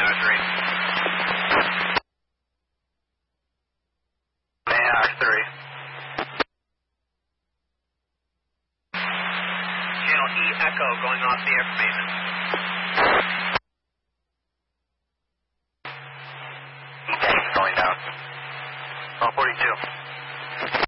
3. AR3. Channel E Echo going off the air for maintenance. E-tank going down. 42.